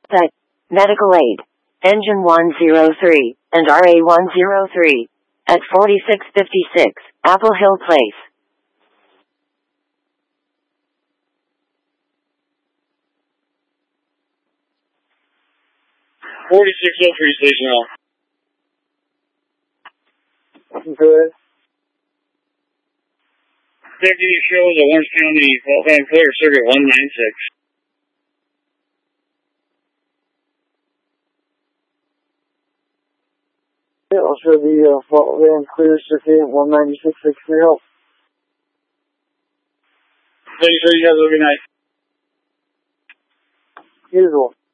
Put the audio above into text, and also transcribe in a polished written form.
Site. Medical aid. Engine 103 and RA 103 at 4656 Apple Hill Place. 4603 station now. Good. Deputy shows the Orange County Fault Line Clear Circuit 196. Yeah, I'll show the Fault Line Clear Circuit 196 for your help. Thank you, sir. You guys have a good night. Usual.